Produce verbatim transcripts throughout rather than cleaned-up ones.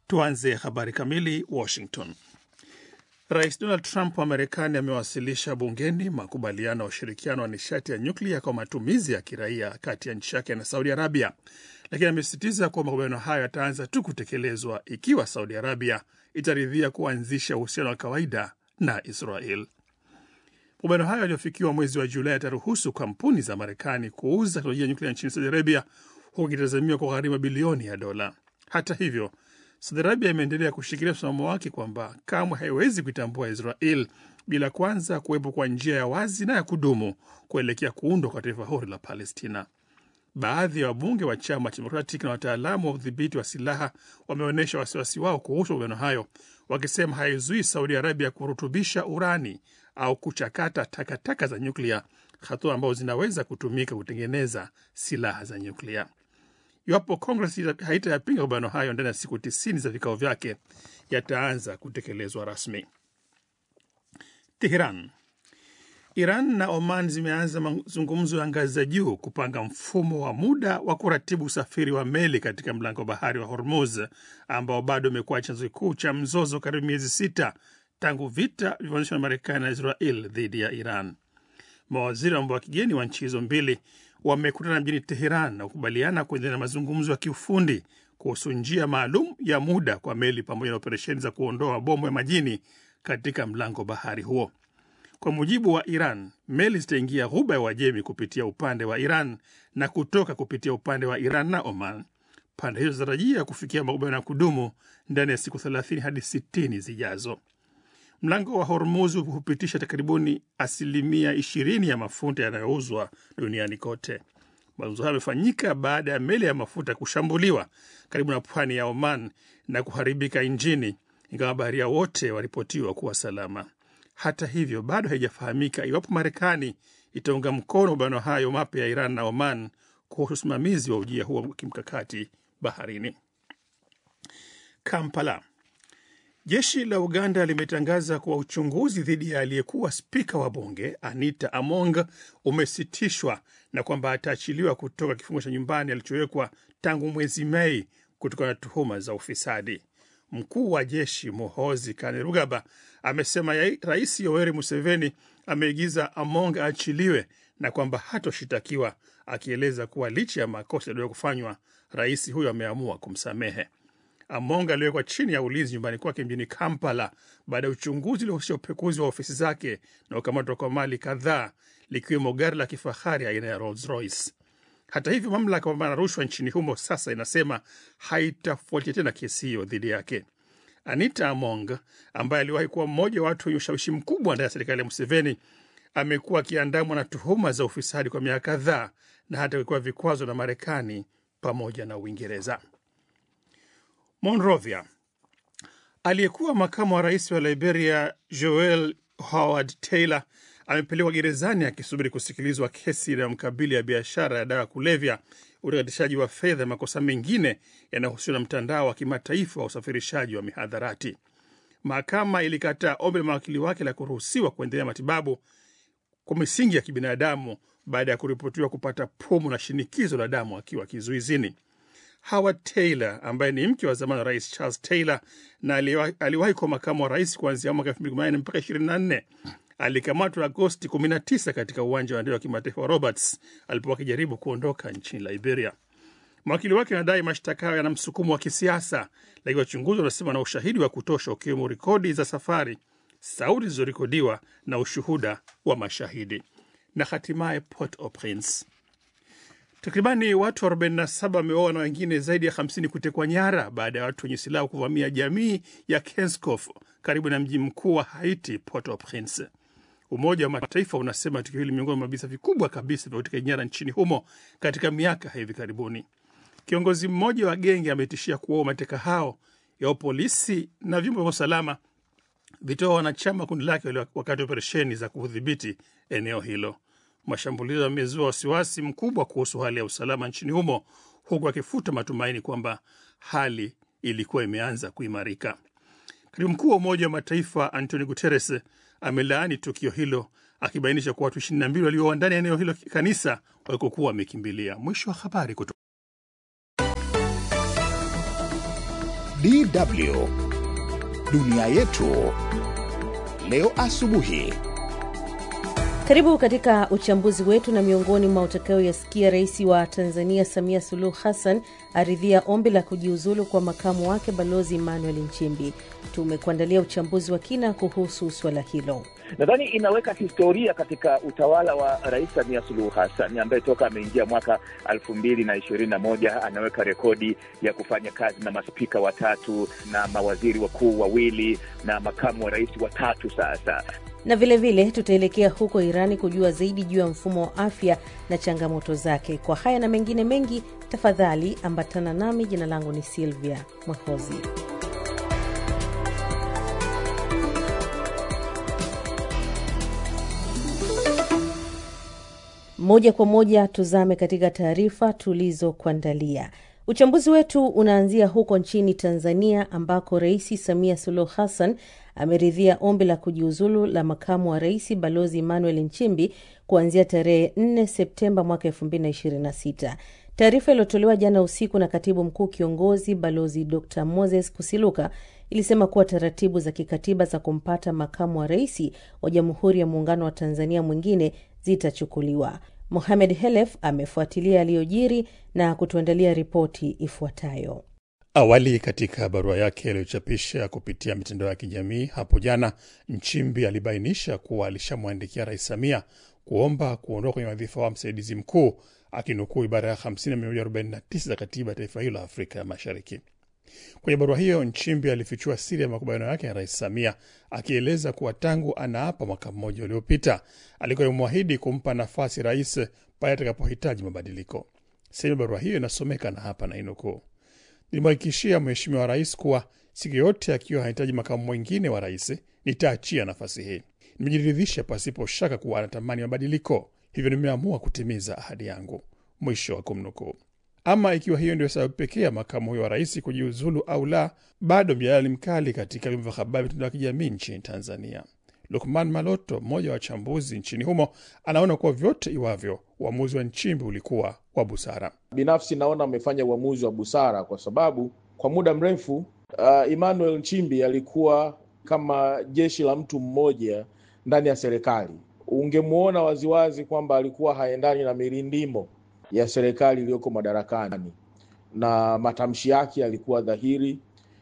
Tuanze habari kamili. Washington. Rais Donald Trump wa Marekani amewasilisha bungeni makubaliano ya ushirikiano wa nishati ya nyuklia kwa matumizi ya kiraia kati ya nchi yake na Saudi Arabia, lakini amesisitiza kuwa makubaliano hayo yataanza tu kutekelezwa ikiwa Saudi Arabia itaridhia kuanzisha uhusiano wa kawaida na Israel. Makubaliano hayo yaliyofikiwa mwezi wa Julai yataruhusu kampuni za Marekani kuuza teknolojia ya nyuklia nchini Saudi Arabia, huku ikitazamiwa kwa gharimu bilioni ya dola. Hata hivyo, Saudi Arabia imeendelea kushikilia msimamo wake kwamba kamwe haiwezi kuitambua Israel bila kwanza kuwepo kwa njia ya wazi na ya kudumu kuelekea kuundwa kwa taifa huru la Palestina. Baadhi ya wabunge wa chama cha Democratic na wataalamu wa udhibiti wa silaha wameonyesha wasiwasi wao kuhusu makubaliano hayo, wakisema haizui Saudi Arabia kurutubisha urani au kuchakata takataka za nyuklia, hatua ambazo zinaweza kutumika kutengeneza silaha za nyuklia. Iwapo Congress haitayapinga makubaliano hayo ndani ya siku tisini za vikao vyake, yataanza kutekelezwa rasmi. Tehran. Iran na Oman zimeanza mazungumzo ya ngazi za juu kupanga mfumo wa muda wa kuratibu usafiri wa meli katika mlango bahari wa Hormuz, ambao bado umekuwa chanzo kikuu cha mzozo karibu miezi sita tangu vita vilivyoanzishwa na Marekani na Israel dhidi ya Iran. Mawaziri wa mambo ya kigeni wa nchi hizo mbili wamekutana mjini Tehran na kukubaliana kuendelea na mazungumzo ya kiufundi kuhusu njia maalum ya muda kwa meli pamoja na operesheni za kuondoa mabomu ya majini katika mlango bahari huo. Kwa mujibu wa Iran, meli zitaingia ghuba ya Uajemi kupitia upande wa Iran na kutoka kupitia upande wa Iran na Oman. Pande hizo zinatarajia kufikia makubaliano ya kudumu ndani ya siku thelathini hadi sitini zijazo. Mlango wa Hormuz hupitisha takribuni asilimia ishirini ya mafuta yanayouzwa duniani kote. Mazungumzo hayo yamefanyika baada ya meli ya mafuta kushambuliwa karibu na pwani ya Oman na kuharibika injini, ingawa baharia wote waripotiwa kuwa salama. Hata hivyo, bado haijafahamika iwapo Marekani itaunga mkono makubaliano hayo mapya ya Iran na Oman kuhusu usimamizi wa ujia huo wa kimkakati baharini. Kampala. Jeshi la Uganda limetangaza kuwa uchunguzi dhidi ya aliyekuwa spika wa bunge Anita Among umesitishwa na kwamba ataachiliwa kutoka kifungo cha nyumbani alichowekwa tangu mwezi Mei kutokana na tuhuma za ufisadi. Mkuu wa jeshi Muhoozi Kainerugaba amesema ya Rais Yoweri Museveni ameigiza Among aachiliwe na kwamba hatoshitakiwa, akieleza kuwa licha ya makosa yaliyo kufanywa, rais huyo ameamua kumsamehe. Among aliwekwa chini ya ulinzi nyumbani kwake mjini Kampala baada ya uchunguzi uliohusisha upekuzi wa ofisi zake na ukamatwa kwa mali kadhaa, likiwemo gari la kifahari aina ya Rolls Royce. Hata hivyo, mamlaka ya kupambana na rushwa nchini humo sasa inasema haitafuatia tena kesi hiyo dhidi yake. Anita Among, ambaye aliwahi kuwa mmoja wa watu wenye ushawishi mkubwa ndani ya serikali ya Museveni, amekuwa akiandamwa na tuhuma za ufisadi kwa miaka kadhaa na hata kuwekewa vikwazo na Marekani pamoja na Uingereza. Monrovia. Aliyekuwa makamu wa rais wa Liberia Joel Howard Taylor amepelekwa gerezani akisubiri kusikilizwa kesi inayomkabili ya biashara ya dawa kulevya, utakatishaji wa fedha, makosa mengine yanayohusiana na mtandao wa kimataifa wa usafirishaji wa mihadharati. Mahakama ilikataa ombi la mawakili wake la kuruhusiwa kuendelea matibabu kwa misingi ya kibinadamu baada ya kuripotiwa kupata pumu na shinikizo la damu akiwa kizuizini. Howard Taylor, ambaye ni mke wa zamani wa rais Charles Taylor na aliwahi kuwa makamu wa rais kuanzia mwaka elfu mbili kumi na nne mpaka ishirini na nne, alikamatwa Agosti kumi na tisa katika uwanja wa ndege wa kimataifa wa Roberts alipokuwa akijaribu kuondoka nchini Liberia. Mawakili wake wanadai mashtaka hayo yana msukumo wa kisiasa, lakini wachunguzi wanasema na ushahidi wa kutosha, ukiwemo rekodi za safari, sauti zilizorekodiwa na ushuhuda wa mashahidi. Na hatimaye Port-au-Prince. Takribani watu arobaini na saba wameuawa na wengine zaidi ya hamsini kutekwa nyara baada ya watu wenye silaha kuvamia jamii ya Kenskof karibu na mji mkuu wa Haiti, Port-au-Prince. Umoja wa Mataifa unasema tukio hili miongoni mwa visa vikubwa kabisa vya utekaji nyara nchini humo katika miaka hivi karibuni. Kiongozi mmoja wa genge ametishia kuua mateka hao ya polisi na vyombo vya usalama vitoa wanachama kundi lake wakati wa operesheni za kudhibiti eneo hilo. Mashambulizi yamezua wasiwasi mkubwa kuhusu hali ya usalama nchini humo, huku akifuta matumaini kwamba hali ilikuwa imeanza kuimarika. Katibu mkuu wa Umoja wa Mataifa Antonio Guterres amelaani tukio hilo, akibainisha kuwa watu ishirini na mbili walio ndani ya eneo hilo kanisa walikokuwa wamekimbilia. Mwisho wa habari kutoka D W Dunia Yetu leo asubuhi. Karibu katika uchambuzi wetu, na miongoni mwa utakayoyasikia: Rais wa Tanzania Samia Suluhu Hassan aridhia ombi la kujiuzulu kwa makamu wake Balozi Emmanuel Nchimbi. Tumekuandalia uchambuzi wa kina kuhusu swala hilo. Nadhani inaweka historia katika utawala wa Rais Samia Suluhu Hassan ambaye toka ameingia mwaka elfu mbili na ishirini na moja anaweka rekodi ya kufanya kazi na maspika watatu na mawaziri wakuu wawili na makamu wa rais watatu sasa. Na vile vile tutaelekea huko Irani kujua zaidi juu ya mfumo wa afya na changamoto zake. Kwa haya na mengine mengi, tafadhali ambatana nami. Jina langu ni Silvia Mwahozi. Moja kwa moja tuzame katika taarifa tulizokuandalia. Uchambuzi wetu unaanzia huko nchini Tanzania, ambako Rais Samia Suluhu Hassan ameridhia ombi la kujiuzulu la makamu wa rais Balozi Emmanuel Nchimbi kuanzia tarehe nne Septemba mwaka elfu mbili na ishirini na sita. Taarifa iliyotolewa jana usiku na Katibu Mkuu Kiongozi Balozi Doctor Moses Kusiluka ilisema kuwa taratibu za kikatiba za kumpata makamu wa rais wa Jamhuri ya Muungano wa Tanzania mwingine zitachukuliwa. Mohamed Helef amefuatilia aliyojiri na kutuandalia ripoti ifuatayo. Awali, katika barua yake aliyochapisha kupitia mitandao ya kijamii hapo jana, Nchimbi alibainisha kuwa alishamwandikia Rais Samia kuomba kuondoka kwenye wadhifa wa msaidizi mkuu, akinukuu ibara ya hamsini na mia moja arobaini na tisa za katiba ya taifa hilo la Afrika ya Mashariki. Kwenye barua hiyo, Nchimbi alifichua siri ya makubaliano yake na Rais Samia, akieleza kuwa tangu anaapa mwaka mmoja uliopita alikuwa amemwahidi kumpa nafasi rais pale atakapohitaji mabadiliko. Sehemu barua hiyo inasomeka na hapa na inukuu: "Nilimhakikishia Mheshimiwa Rais kuwa siku yote akiwa hahitaji makamu mwingine wa rais, nitaachia nafasi hii. Nimejiridhisha pasipo shaka kuwa anatamani mabadiliko, hivyo nimeamua kutimiza ahadi yangu." Mwisho wa kumnukuu. Ama ikiwa hiyo ndio sababu pekee ya makamu huyo wa rais kujiuzulu au la, bado mjadala mkali katika vyombo vya habari na mitandao ya kijamii nchini Tanzania. Lukman Maloto, mmoja wa wachambuzi nchini humo, anaona kuwa vyote iwavyo, uamuzi wa Nchimbi ulikuwa wa busara. Binafsi naona amefanya uamuzi wa busara kwa sababu kwa muda mrefu uh, Emmanuel Nchimbi alikuwa kama jeshi la mtu mmoja ndani ya serikali. Ungemuona waziwazi kwamba alikuwa haendani na mirindimo ya serikali iliyoko madarakani, na matamshi yake yalikuwa dhahiri,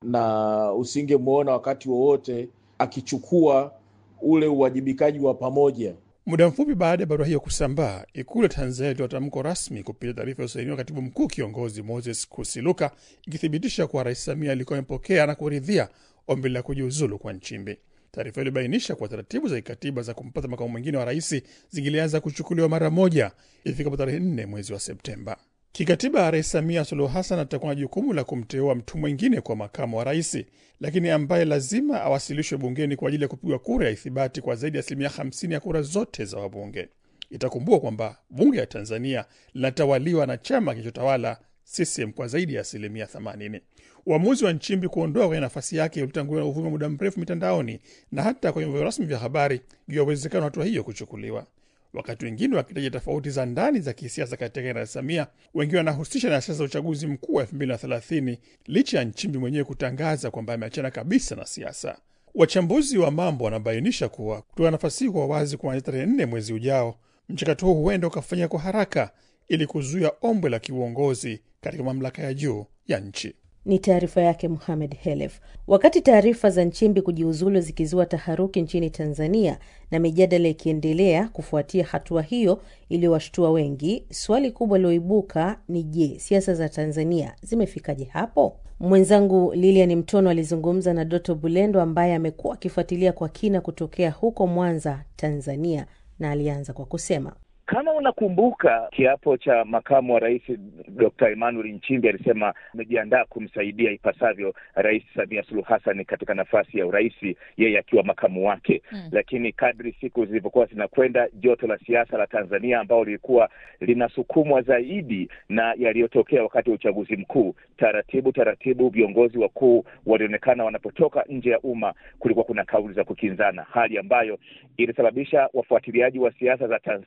na usingemuona wakati wowote akichukua ule uwajibikaji wa pamoja. Muda mfupi baada ya barua hiyo kusambaa, Ikulu ya Tanzania ilitoa tamko rasmi kupitia taarifa iliyosainiwa Katibu Mkuu Kiongozi Moses Kusiluka, ikithibitisha kuwa Rais Samia alikuwa amepokea na kuridhia ombi la kujiuzulu kwa Nchimbi. Taarifa ilibainisha kwa taratibu za kikatiba za kumpata makamu mwingine wa rais zingilianza kuchukuliwa mara moja ifikapo tarehe nne mwezi wa Septemba. Kikatiba, Rais Samia Suluhu Hassan atakuwa na jukumu la kumteua mtu mwingine kwa makamu wa rais, lakini ambaye lazima awasilishwe bungeni kwa ajili ya kupigwa kura ya ithibati kwa zaidi ya asilimia hamsini ya kura zote za wabunge. Itakumbukwa kwamba bunge ya Tanzania linatawaliwa na chama kilichotawala C C M kwa zaidi ya asilimia themanini. Uamuzi wa Nchimbi kuondoa kwenye nafasi yake ulitanguliwa na uvumi muda mrefu mitandaoni na hata kwenye vyombo rasmi vya habari juu ya uwezekano wa hatua hiyo kuchukuliwa. Wakati wengine wakitaja tofauti za ndani za kisiasa katika Rais Samia, wengine wanahusisha na siasa za uchaguzi mkuu wa elfu mbili na thelathini, licha ya Nchimbi mwenyewe kutangaza kwamba ameachana kabisa na siasa. Wachambuzi wa mambo wanabainisha kuwa kutoa nafasi kwa wazi kuanzia tarehe nne mwezi ujao, mchakato huu huenda ukafanyika kwa haraka ili kuzuia ombwe la kiuongozi katika mamlaka ya juu ya nchi. Ni taarifa yake Mohamed Helef. Wakati taarifa za Nchimbi kujiuzulu zikizua taharuki nchini Tanzania na mijadala ikiendelea kufuatia hatua hiyo iliyowashtua wengi, swali kubwa liloibuka ni je, siasa za Tanzania zimefikaje hapo? Mwenzangu Lilian Mtono alizungumza na Doto Bulendo ambaye amekuwa akifuatilia kwa kina kutokea huko Mwanza, Tanzania, na alianza kwa kusema: Kama unakumbuka kiapo cha makamu wa rais Doctor Emmanuel Nchimbi, alisema amejiandaa kumsaidia ipasavyo Rais Samia Suluhu Hassan katika nafasi ya urais, yeye akiwa makamu wake. Hmm. Lakini kadri siku zilivyokuwa zinakwenda, joto la siasa la Tanzania ambao lilikuwa linasukumwa zaidi na yaliyotokea wakati wa uchaguzi mkuu, taratibu taratibu viongozi wakuu walionekana wanapotoka nje ya umma kulikuwa kuna kauli za kukinzana, hali ambayo ilisababisha wafuatiliaji wa siasa za Tanzania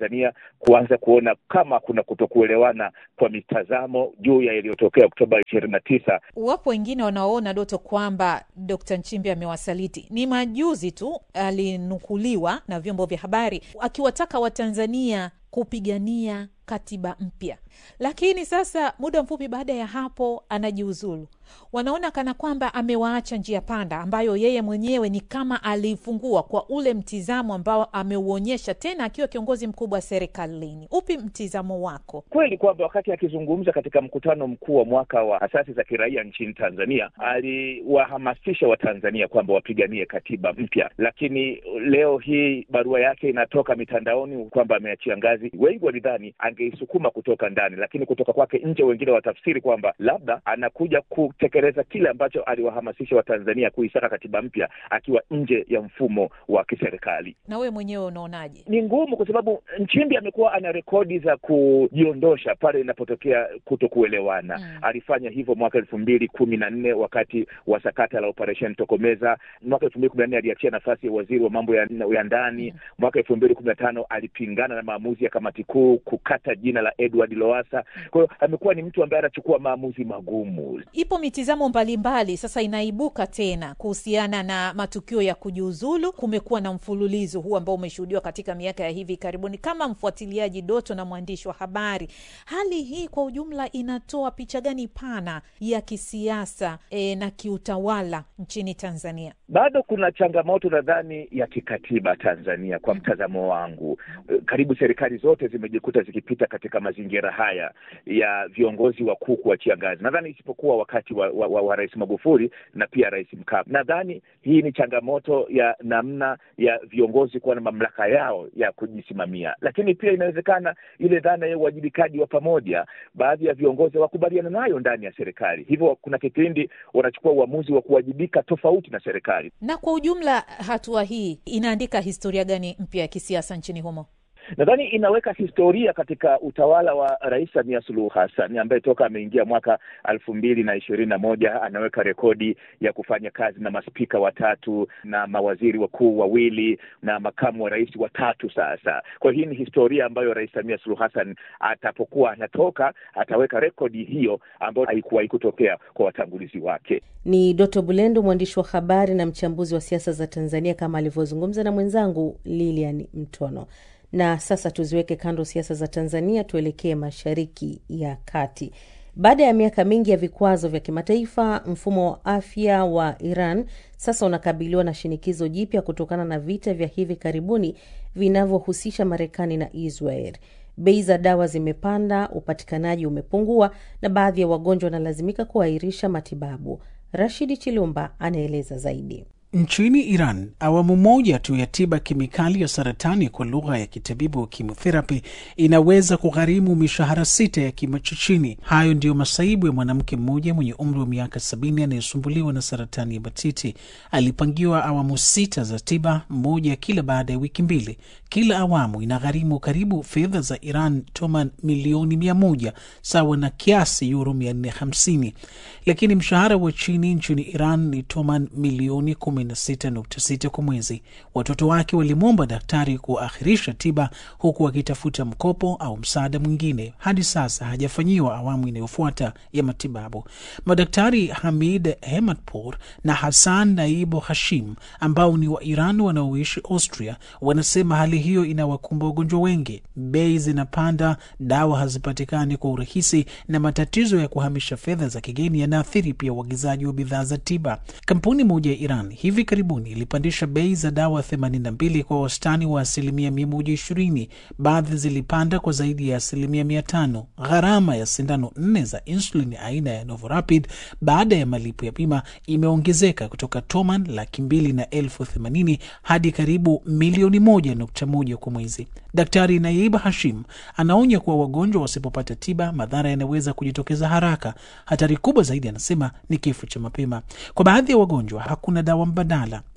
kuanza kuona kama kuna kutokuelewana kwa mitazamo juu ya iliyotokea Oktoba ishirini na tisa. Wapo wengine wanaoona Doto kwamba Dokta Nchimbi amewasaliti. Ni majuzi tu alinukuliwa na vyombo vya habari akiwataka Watanzania kupigania katiba mpya. Lakini sasa muda mfupi baada ya hapo anajiuzulu. Wanaona kana kwamba amewaacha njia panda ambayo yeye mwenyewe ni kama alifungua kwa ule mtizamo ambao ameuonyesha tena akiwa kiongozi mkubwa serikalini. Upi mtizamo wako? Kweli kwamba wakati akizungumza katika mkutano mkuu wa mwaka wa asasi za kiraia nchini Tanzania, aliwahamasisha Watanzania kwamba wapiganie katiba mpya. Lakini leo hii barua yake inatoka mitandaoni kwamba ameachia ngazi. Wengi walidhani angeisukuma kutoka ndani, lakini kutoka kwake nje wengine watafsiri kwamba labda anakuja kutekeleza kile ambacho aliwahamasisha Watanzania kuisaka katiba mpya akiwa nje ya mfumo wa kiserikali. Na wewe mwenyewe unaonaje? Ni ngumu kwa sababu Nchimbi amekuwa ana rekodi za kujiondosha pale inapotokea kutokuelewana. Mm. Alifanya hivyo mwaka elfu mbili kumi na nne wakati wa sakata la Operation Tokomeza. Mwaka elfu mbili kumi na nne aliachia nafasi ya waziri wa mambo ya, ya ndani. Mm. Mwaka elfu mbili kumi na tano alipingana na maamuzi ya kamati kuu kukata jina la Edward Lowassa. Kwa hiyo amekuwa ni mtu ambaye anachukua maamuzi magumu. Ipo mitizamo mbalimbali sasa inaibuka tena kuhusiana na matukio ya kujiuzulu. Kumekuwa na mfululizo huu ambao umeshuhudiwa katika miaka ya hivi karibuni. Kama mfuatiliaji Doto na mwandishi wa habari, hali hii kwa ujumla inatoa picha gani pana ya kisiasa e, na kiutawala nchini Tanzania? Bado kuna changamoto nadhani ya kikatiba Tanzania kwa mtazamo wangu. Karibu serikali zote zimejikuta zikipita katika mazingira haya ya viongozi wakuu kuachia ngazi. Nadhani isipokuwa wakati wa, wa, wa, wa Rais Magufuli na pia Rais Mkapa. Nadhani hii ni changamoto ya namna ya viongozi kuwa na mamlaka yao ya kujisimamia. Lakini pia inawezekana ile dhana ya uwajibikaji wa pamoja baadhi ya viongozi wakubaliana nayo ndani ya serikali. Hivyo kuna kipindi wanachukua uamuzi wa kuwajibika tofauti na serikali. Na kwa ujumla hatua hii inaandika historia gani mpya ya kisiasa nchini humo? Nadhani inaweka historia katika utawala wa Rais Samia Suluhu Hassan ambaye toka ameingia mwaka elfu mbili na ishirini na moja anaweka rekodi ya kufanya kazi na maspika watatu na mawaziri wakuu wawili na makamu wa rais watatu sasa. Kwa hii ni historia ambayo Rais Samia Suluhu Hassan atapokuwa anatoka ataweka rekodi hiyo ambayo haikuwa ikutokea kwa watangulizi wake. Ni Doto Bulendo, mwandishi wa habari na mchambuzi wa siasa za Tanzania, kama alivyozungumza na mwenzangu Lilian Mtono. Na sasa tuziweke kando siasa za Tanzania, tuelekee Mashariki ya Kati. Baada ya miaka mingi ya vikwazo vya kimataifa, mfumo wa afya wa Iran sasa unakabiliwa na shinikizo jipya kutokana na vita vya hivi karibuni vinavyohusisha Marekani na Israel. Bei za dawa zimepanda, upatikanaji umepungua na baadhi ya wagonjwa wanalazimika kuahirisha matibabu. Rashidi Chilumba anaeleza zaidi. Nchini Iran, awamu moja tu ya tiba kemikali ya saratani kwa lugha ya kitabibu chemotherapy inaweza kugharimu mishahara sita ya kima cha chini. Hayo ndiyo masaibu ya mwanamke mmoja mwenye umri wa miaka sabini anayesumbuliwa na saratani ya matiti. Alipangiwa awamu sita za tiba, moja kila baada ya wiki mbili. Kila awamu inagharimu karibu fedha za Iran toman milioni mia moja, sawa na kiasi euro mia nne hamsini. Lakini mshahara wa chini nchini Iran ni toman milioni kumi na sita nukta sita kwa mwezi. Watoto wake walimwomba daktari kuakhirisha tiba huku wakitafuta mkopo au msaada mwingine. Hadi sasa hajafanyiwa awamu inayofuata ya matibabu. Madaktari Hamid Hematpour na Hassan Naibo Hashim ambao ni wa Iran wanaoishi Austria wanasema hali hiyo inawakumba wagonjwa wengi. Bei zinapanda, dawa hazipatikani kwa urahisi na matatizo ya kuhamisha fedha za kigeni yanaathiri pia uagizaji wa bidhaa za tiba. Kampuni moja ya Iran hivi karibuni ilipandisha bei za dawa themanini na mbili kwa wastani wa asilimia mia moja ishirini. Baadhi zilipanda kwa zaidi ya asilimia mia tano. Gharama ya sindano nne za insulin aina ya Novorapid baada ya malipo ya bima imeongezeka kutoka toman laki mbili na elfu themanini hadi karibu milioni moja nukta moja kwa mwezi. Daktari Naib Hashim anaonya kuwa wagonjwa wasipopata tiba madhara yanaweza kujitokeza haraka. Hatari kubwa zaidi anasema ni kifo cha mapema. Kwa baadhi ya wagonjwa hakuna dawa mbadala.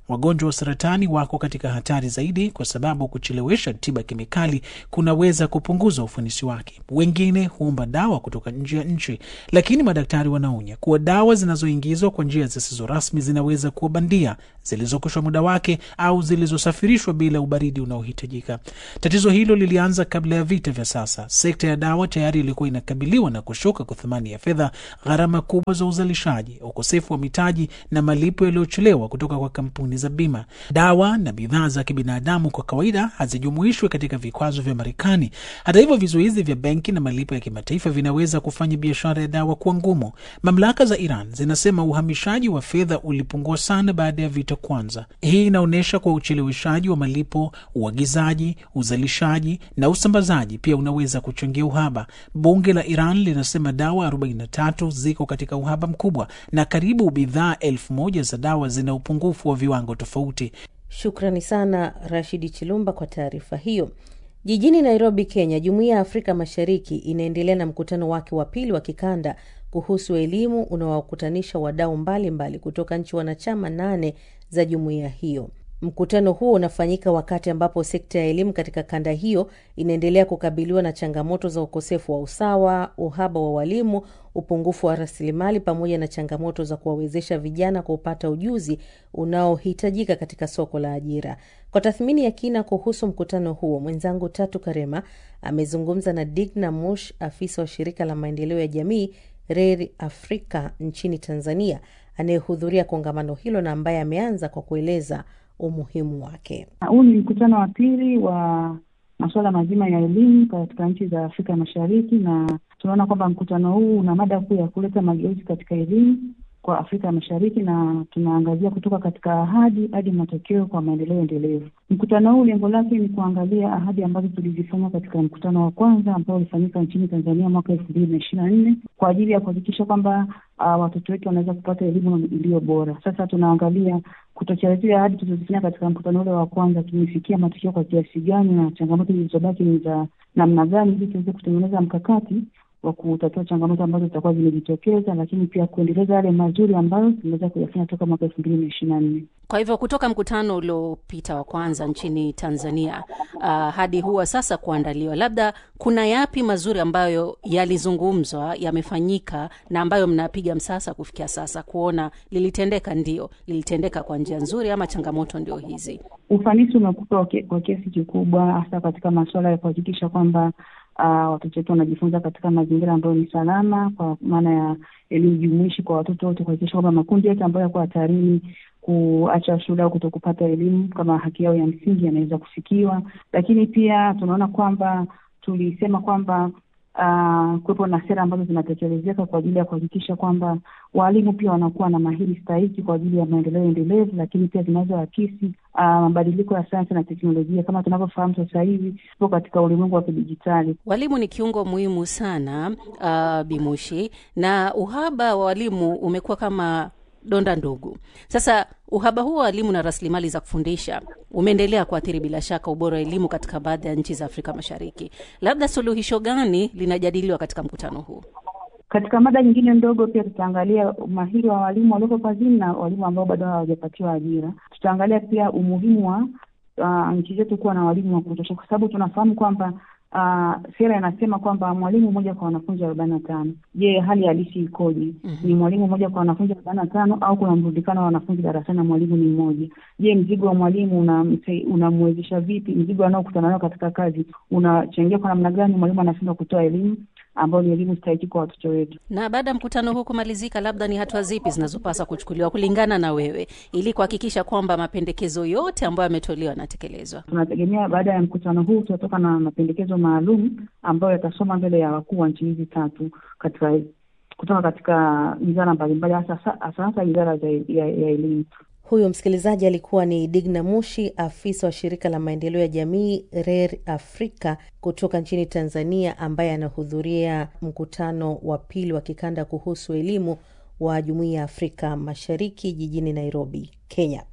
Wagonjwa wa saratani wako katika hatari zaidi kwa sababu kuchelewesha tiba kemikali kunaweza kupunguza ufanisi wake. Wengine huomba dawa kutoka nje ya nchi, lakini madaktari wanaonya kuwa dawa zinazoingizwa kwa njia zisizo rasmi zinaweza kuwa bandia, zilizokushwa muda wake au zilizosafirishwa bila ubaridi unaohitajika. Tatizo hilo lilianza kabla ya vita vya sasa. Sekta ya dawa tayari ilikuwa inakabiliwa na kushuka kwa thamani ya fedha, gharama kubwa za uzalishaji, ukosefu wa mitaji na malipo yaliyochelewa kutoka kwa kampuni za bima. Dawa na bidhaa za kibinadamu kwa kawaida hazijumuishwi katika vikwazo vya Marekani. Hata hivyo, vizuizi vya benki na malipo ya kimataifa vinaweza kufanya biashara ya dawa kuwa ngumu. Mamlaka za Iran zinasema uhamishaji wa fedha ulipungua sana baada ya vita kwanza. Hii inaonyesha kwa ucheleweshaji wa malipo, uagizaji, uzalishaji na usambazaji pia unaweza kuchangia uhaba. Bunge la Iran linasema dawa arobaini na tatu ziko katika uhaba mkubwa na karibu bidhaa elfu moja za dawa zina upungufu wa viwango tofauti. Shukrani sana Rashidi Chilumba kwa taarifa hiyo. Jijini Nairobi, Kenya, Jumuiya ya Afrika Mashariki inaendelea na mkutano wake wa pili wa kikanda kuhusu elimu unaowakutanisha wadau mbalimbali kutoka nchi wanachama nane za jumuiya hiyo. Mkutano huo unafanyika wakati ambapo sekta ya elimu katika kanda hiyo inaendelea kukabiliwa na changamoto za ukosefu wa usawa, uhaba wa walimu, upungufu wa rasilimali pamoja na changamoto za kuwawezesha vijana kupata ujuzi unaohitajika katika soko la ajira. Kwa tathmini ya kina kuhusu mkutano huo, mwenzangu Tatu Karema amezungumza na Digna Mush, afisa wa shirika la maendeleo ya jamii Reri Afrika nchini Tanzania, anayehudhuria kongamano hilo na ambaye ameanza kwa kueleza umuhimu wake. Huu ni mkutano wa pili wa masuala mazima ya elimu katika nchi za Afrika Mashariki, na tunaona kwamba mkutano huu una mada kuu ya kuleta mageuzi katika elimu kwa Afrika Mashariki, na tunaangazia kutoka katika ahadi hadi matokeo kwa maendeleo endelevu. Mkutano huu lengo lake ni kuangalia ahadi ambazo tulizifanya katika mkutano wa kwanza ambao ulifanyika nchini Tanzania mwaka elfu mbili na ishirini na nne kwa ajili ya kuhakikisha kwamba uh, watoto wetu wanaweza kupata elimu iliyo bora. Sasa tunaangalia kutokelezea ahadi tulizofanya katika mkutano ule wa kwanza, tumefikia matokeo kwa kiasi gani na changamoto zilizobaki ni za namna gani, ili tuweze kutengeneza mkakati wa kutatua changamoto ambazo zitakuwa zimejitokeza, lakini pia kuendeleza yale mazuri ambayo tunaweza kuyafanya toka mwaka elfu mbili na ishirini na nne. Kwa hivyo kutoka mkutano uliopita wa kwanza nchini Tanzania uh, hadi huwa sasa kuandaliwa, labda kuna yapi mazuri ambayo yalizungumzwa, yamefanyika na ambayo mnapiga msasa kufikia sasa kuona lilitendeka, ndio lilitendeka kwa njia nzuri ama changamoto ndio hizi? Ufanisi umekuwa kwa kiasi kikubwa hasa katika masuala ya kuhakikisha kwamba Uh, watoto wetu wanajifunza katika mazingira ambayo ni salama, kwa maana ya elimu jumuishi kwa watoto wote, kuhakikisha kwamba makundi yote ambayo yako hatarini kuacha shule au kutokupata elimu kama haki yao ya msingi yanaweza kufikiwa. Lakini pia tunaona kwamba tulisema kwamba uh, kuwepo na sera ambazo zinatekelezeka kwa ajili ya kuhakikisha kwamba walimu pia wanakuwa na mahiri stahiki kwa ajili ya maendeleo endelevu, lakini pia zinazoakisi mabadiliko uh, ya sayansi na teknolojia. Kama tunavyofahamu sasa hivi tupo katika ulimwengu wa kidijitali. Walimu ni kiungo muhimu sana uh, Bimushi, na uhaba wa walimu umekuwa kama donda ndugu. Sasa uhaba huo wa walimu na rasilimali za kufundisha umeendelea kuathiri bila shaka ubora wa elimu katika baadhi ya nchi za Afrika Mashariki. Labda suluhisho gani linajadiliwa katika mkutano huu? Katika mada nyingine ndogo pia tutaangalia umahiri wa walimu walioko kazini na walimu ambao bado hawajapatiwa ajira. Tutaangalia pia umuhimu wa uh, nchi zetu kuwa na walimu wa kutosha, kwa sababu tunafahamu kwamba uh, sera inasema kwamba mwalimu mmoja kwa wanafunzi arobaini na tano. Je, hali halisi ikoje? Mm-hmm. Ni mwalimu mmoja kwa wanafunzi arobaini na tano au kuna mrundikano wa wanafunzi darasani na mwalimu ni mmoja? Je, mzigo wa mwalimu unamwezesha una vipi? Mzigo anaokutana nao katika kazi unachangia kwa namna gani mwalimu anashindwa kutoa elimu ambao ni elimu stahiki kwa watoto wetu? Na baada ya mkutano huu kumalizika, labda ni hatua zipi zinazopaswa kuchukuliwa kulingana na wewe ili kuhakikisha kwamba mapendekezo yote ambayo yametolewa yanatekelezwa? Tunategemea baada ya mkutano huu tutatoka na mapendekezo maalum ambayo yatasoma mbele ya wakuu wa nchi hizi tatu katika kutoka katika wizara mbalimbali, hasa hasa wizara ya elimu. Huyo msikilizaji alikuwa ni Digna Mushi, afisa wa shirika la maendeleo ya jamii Reri Afrika kutoka nchini Tanzania, ambaye anahudhuria mkutano wa pili wa kikanda kuhusu elimu wa Jumuiya ya Afrika Mashariki jijini Nairobi, Kenya.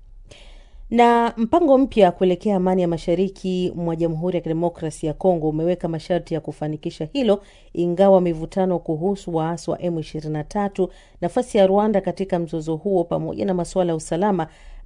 Na mpango mpya kuelekea amani ya mashariki mwa Jamhuri ya Kidemokrasia ya Kongo umeweka masharti ya kufanikisha hilo, ingawa mivutano kuhusu waasi wa M ishirini na tatu, nafasi ya Rwanda katika mzozo huo pamoja na masuala ya usalama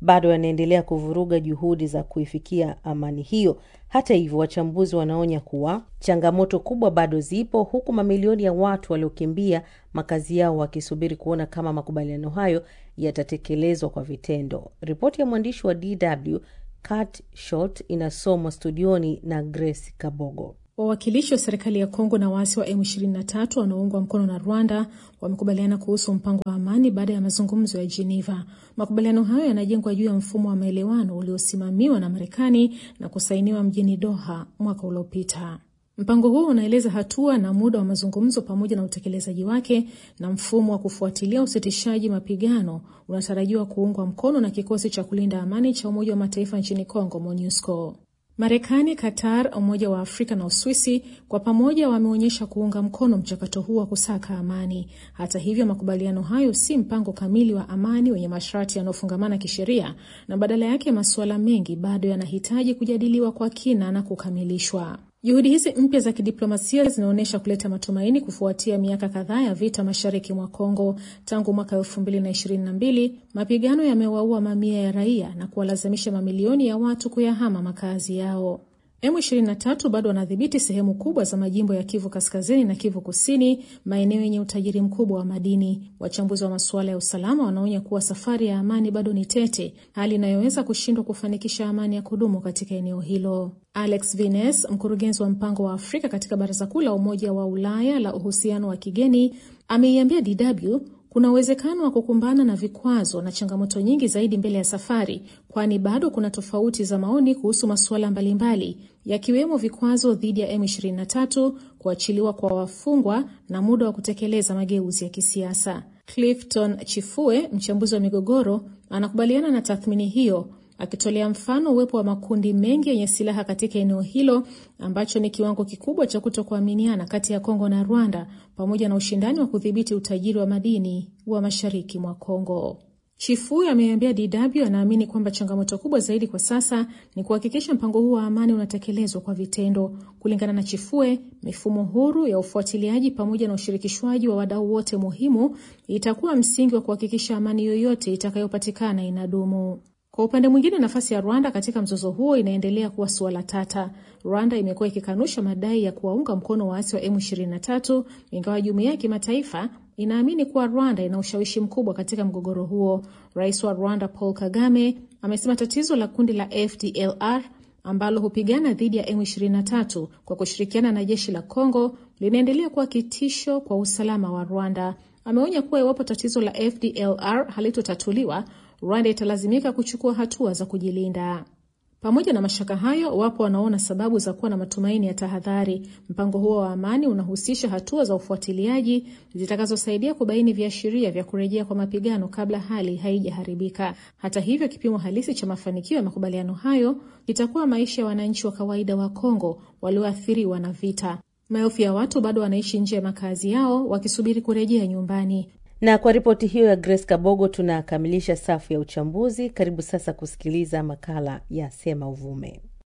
bado yanaendelea kuvuruga juhudi za kuifikia amani hiyo. Hata hivyo, wachambuzi wanaonya kuwa changamoto kubwa bado zipo, huku mamilioni ya watu waliokimbia makazi yao wakisubiri kuona kama makubaliano hayo yatatekelezwa kwa vitendo. Ripoti ya mwandishi wa D W Kat Short inasomwa studioni na Grace Kabogo. Wawakilishi wa serikali ya Kongo na waasi wa M ishirini na tatu wanaoungwa mkono na Rwanda wamekubaliana kuhusu mpango wa amani baada ya mazungumzo ya Geneva. Makubaliano hayo yanajengwa juu ya mfumo wa maelewano uliosimamiwa na Marekani na kusainiwa mjini Doha mwaka uliopita. Mpango huo unaeleza hatua na muda wa mazungumzo pamoja na utekelezaji wake, na mfumo wa kufuatilia usitishaji mapigano unatarajiwa kuungwa mkono na kikosi cha kulinda amani cha Umoja wa Mataifa nchini Kongo, MONUSCO. Marekani, Qatar, Umoja wa Afrika na Uswisi kwa pamoja wameonyesha kuunga mkono mchakato huu wa kusaka amani. Hata hivyo, makubaliano hayo si mpango kamili wa amani wenye masharti yanayofungamana kisheria, na badala yake masuala mengi bado yanahitaji kujadiliwa kwa kina na kukamilishwa. Juhudi hizi mpya za kidiplomasia zinaonyesha kuleta matumaini kufuatia miaka kadhaa ya vita mashariki mwa Kongo. Tangu mwaka elfu mbili na ishirini na mbili, mapigano yamewaua mamia ya raia na kuwalazimisha mamilioni ya watu kuyahama makazi yao. M ishirini na tatu bado wanadhibiti sehemu kubwa za majimbo ya Kivu Kaskazini na Kivu Kusini, maeneo yenye utajiri mkubwa wa madini. Wachambuzi wa masuala ya usalama wanaonya kuwa safari ya amani bado ni tete, hali inayoweza kushindwa kufanikisha amani ya kudumu katika eneo hilo. Alex Vines, mkurugenzi wa mpango wa Afrika katika Baraza Kuu la Umoja wa Ulaya la uhusiano wa kigeni, ameiambia D W kuna uwezekano wa kukumbana na vikwazo na changamoto nyingi zaidi mbele ya safari, kwani bado kuna tofauti za maoni kuhusu masuala mbalimbali, yakiwemo vikwazo dhidi ya M ishirini na tatu, kuachiliwa kwa wafungwa na muda wa kutekeleza mageuzi ya kisiasa. Clifton Chifue, mchambuzi wa migogoro, anakubaliana na tathmini hiyo, akitolea mfano uwepo wa makundi mengi yenye silaha katika eneo hilo, ambacho ni kiwango kikubwa cha kutokuaminiana kati ya Kongo na Rwanda, pamoja na ushindani wa kudhibiti utajiri wa madini wa mashariki mwa Kongo. Chifu ameambia D W anaamini kwamba changamoto kubwa zaidi kwa sasa ni kuhakikisha mpango huu wa amani unatekelezwa kwa vitendo. Kulingana na Chifue, mifumo huru ya ufuatiliaji pamoja na ushirikishwaji wa wadau wote muhimu itakuwa msingi wa kuhakikisha amani yoyote itakayopatikana inadumu. Kwa upande mwingine, nafasi ya Rwanda katika mzozo huo inaendelea kuwa suala tata. Rwanda imekuwa ikikanusha madai ya kuwaunga mkono waasi wa M ishirini na tatu, ingawa jumuiya ya kimataifa inaamini kuwa Rwanda ina ushawishi mkubwa katika mgogoro huo. Rais wa Rwanda Paul Kagame amesema tatizo la kundi la F D L R ambalo hupigana dhidi ya M ishirini na tatu kwa kushirikiana na jeshi la Kongo linaendelea kuwa kitisho kwa usalama wa Rwanda. Ameonya kuwa iwapo tatizo la F D L R halitotatuliwa, Rwanda italazimika kuchukua hatua za kujilinda. Pamoja na mashaka hayo, wapo wanaona sababu za kuwa na matumaini ya tahadhari. Mpango huo wa amani unahusisha hatua za ufuatiliaji zitakazosaidia kubaini viashiria vya kurejea kwa mapigano kabla hali haijaharibika. Hata hivyo, kipimo halisi cha mafanikio ya makubaliano hayo itakuwa maisha ya wananchi wa kawaida wa Kongo walioathiriwa na vita. Maelfu ya watu bado wanaishi nje ya makazi yao wakisubiri kurejea nyumbani. Na kwa ripoti hiyo ya Grace Kabogo tunakamilisha safu ya uchambuzi. Karibu sasa kusikiliza makala ya Sema Uvume.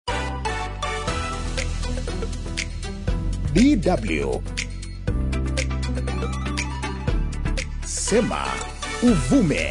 D W Sema Uvume.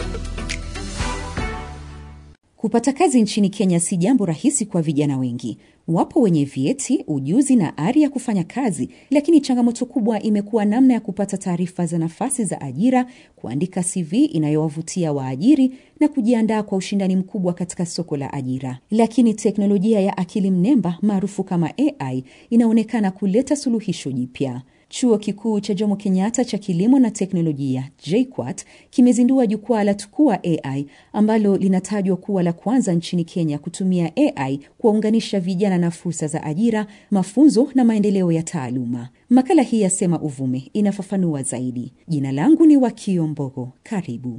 Kupata kazi nchini Kenya si jambo rahisi kwa vijana wengi. Wapo wenye vyeti, ujuzi na ari ya kufanya kazi, lakini changamoto kubwa imekuwa namna ya kupata taarifa za nafasi za ajira, kuandika C V inayowavutia waajiri na kujiandaa kwa ushindani mkubwa katika soko la ajira. Lakini teknolojia ya akili mnemba maarufu kama A I inaonekana kuleta suluhisho jipya. Chuo Kikuu cha Jomo Kenyatta cha Kilimo na Teknolojia, J K U A T, kimezindua jukwaa la Tukua A I ambalo linatajwa kuwa la kwanza nchini Kenya kutumia A I kuwaunganisha vijana na fursa za ajira, mafunzo na maendeleo ya taaluma. Makala hii ya Sema Uvume inafafanua zaidi. Jina langu ni Wakio Mbogo. Karibu.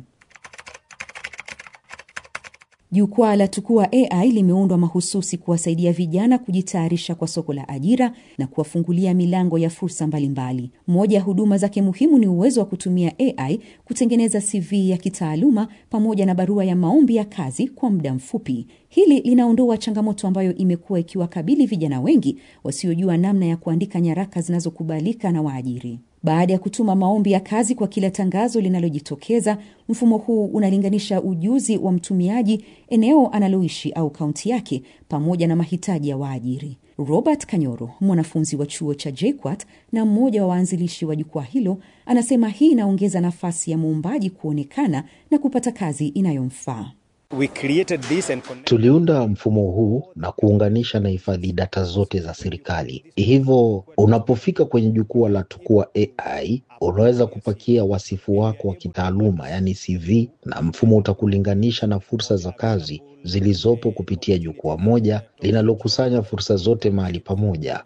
Jukwaa la Tukua A I limeundwa mahususi kuwasaidia vijana kujitayarisha kwa soko la ajira na kuwafungulia milango ya fursa mbalimbali. Moja ya huduma zake muhimu ni uwezo wa kutumia A I kutengeneza C V ya kitaaluma pamoja na barua ya maombi ya kazi kwa muda mfupi. Hili linaondoa changamoto ambayo imekuwa ikiwakabili vijana wengi wasiojua namna ya kuandika nyaraka zinazokubalika na waajiri. Baada ya kutuma maombi ya kazi kwa kila tangazo linalojitokeza, mfumo huu unalinganisha ujuzi wa mtumiaji, eneo analoishi au kaunti yake, pamoja na mahitaji ya waajiri. Robert Kanyoro, mwanafunzi wa chuo cha J K U A T na mmoja wa waanzilishi wa jukwaa hilo, anasema hii inaongeza nafasi ya muombaji kuonekana na kupata kazi inayomfaa. We created this and... Tuliunda mfumo huu na kuunganisha na hifadhi data zote za serikali. Hivyo unapofika kwenye jukwaa la Tukua A I, unaweza kupakia wasifu wako wa kitaaluma, yani C V, na mfumo utakulinganisha na fursa za kazi zilizopo kupitia jukwaa moja linalokusanya fursa zote mahali pamoja.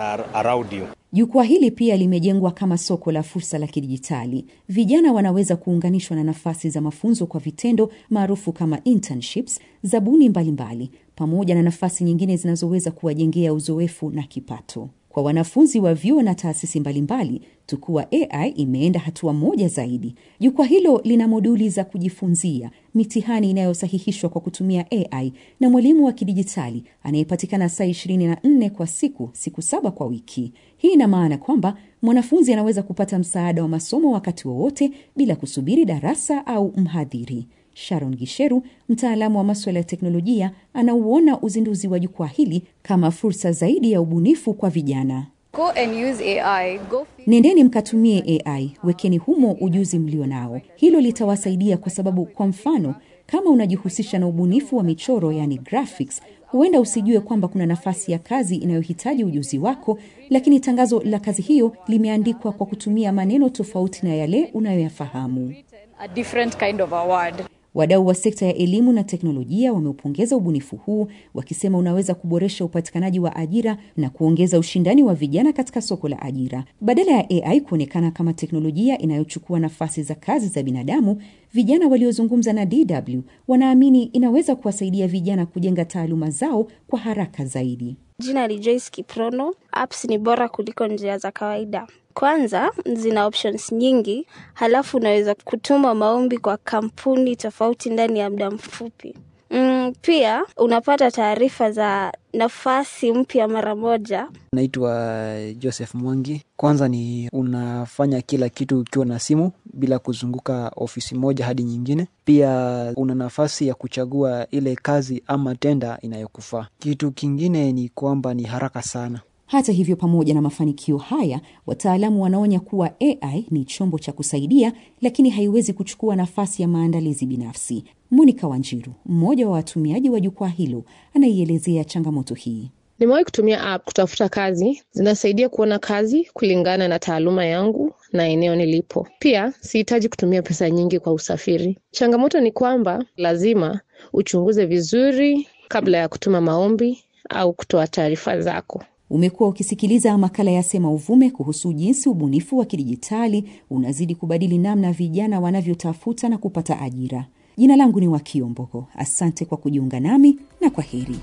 Jukwaa hili pia limejengwa kama soko la fursa la kidijitali. Vijana wanaweza kuunganishwa na nafasi za mafunzo kwa vitendo maarufu kama internships, zabuni mbalimbali, pamoja na nafasi nyingine zinazoweza kuwajengea uzoefu na kipato. Kwa wanafunzi wa vyuo na taasisi mbalimbali, Tukua A I imeenda hatua moja zaidi. Jukwaa hilo lina moduli za kujifunzia, mitihani inayosahihishwa kwa kutumia A I na mwalimu wa kidijitali anayepatikana saa ishirini na nne kwa siku, siku saba kwa wiki. Hii ina maana kwamba mwanafunzi anaweza kupata msaada wa masomo wakati wowote bila kusubiri darasa au mhadhiri. Sharon Gisheru, mtaalamu wa masuala ya teknolojia, anauona uzinduzi wa jukwaa hili kama fursa zaidi ya ubunifu kwa vijana. Go and use A I. Go... Nendeni mkatumie A I, wekeni humo ujuzi mlio nao. Hilo litawasaidia kwa sababu, kwa mfano, kama unajihusisha na ubunifu wa michoro, yani graphics, huenda usijue kwamba kuna nafasi ya kazi inayohitaji ujuzi wako, lakini tangazo la kazi hiyo limeandikwa kwa kutumia maneno tofauti na yale unayoyafahamu. A different kind of a word. Wadau wa sekta ya elimu na teknolojia wameupongeza ubunifu huu, wakisema unaweza kuboresha upatikanaji wa ajira na kuongeza ushindani wa vijana katika soko la ajira. Badala ya A I kuonekana kama teknolojia inayochukua nafasi za kazi za binadamu, vijana waliozungumza na D W wanaamini inaweza kuwasaidia vijana kujenga taaluma zao kwa haraka zaidi. Jina ni Joyce Kiprono. Apps ni bora kuliko njia za kawaida. Kwanza, zina options nyingi, halafu unaweza kutuma maombi kwa kampuni tofauti ndani ya muda mfupi. Mm, pia unapata taarifa za nafasi mpya mara moja. Naitwa Joseph Mwangi. Kwanza ni unafanya kila kitu ukiwa na simu bila kuzunguka ofisi moja hadi nyingine. Pia una nafasi ya kuchagua ile kazi ama tenda inayokufaa. Kitu kingine ni kwamba ni haraka sana. Hata hivyo, pamoja na mafanikio haya, wataalamu wanaonya kuwa A I ni chombo cha kusaidia, lakini haiwezi kuchukua nafasi ya maandalizi binafsi. Monica Wanjiru, mmoja wa watumiaji wa jukwaa hilo, anaielezea changamoto hii. Nimewahi kutumia app kutafuta kazi. Zinasaidia kuona kazi kulingana na taaluma yangu na eneo nilipo. Pia sihitaji kutumia pesa nyingi kwa usafiri. Changamoto ni kwamba lazima uchunguze vizuri kabla ya kutuma maombi au kutoa taarifa zako. Umekuwa ukisikiliza makala ya Sema Uvume kuhusu jinsi ubunifu wa kidijitali unazidi kubadili namna vijana wanavyotafuta na kupata ajira. Jina langu ni Wakio Mbogo. Asante kwa kujiunga nami na kwaheri.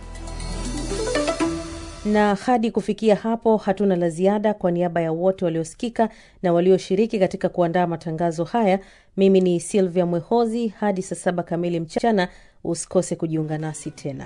Na hadi kufikia hapo hatuna la ziada. Kwa niaba ya wote waliosikika na walioshiriki katika kuandaa matangazo haya, mimi ni Silvia Mwehozi. Hadi saa saba kamili mchana usikose kujiunga nasi tena.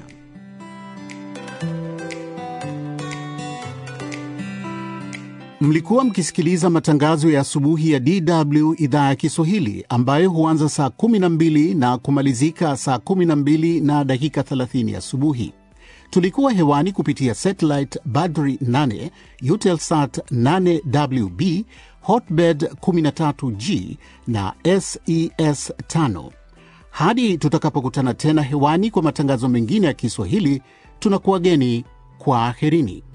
Mlikuwa mkisikiliza matangazo ya asubuhi ya D W idhaa ya Kiswahili, ambayo huanza saa kumi na mbili na kumalizika saa kumi na mbili na dakika thelathini asubuhi. Tulikuwa hewani kupitia satellite Badri nane, Eutelsat nane W B, Hotbird kumi na tatu G na S E S tano. Hadi tutakapokutana tena hewani kwa matangazo mengine ya Kiswahili, tunakuwageni kwa aherini.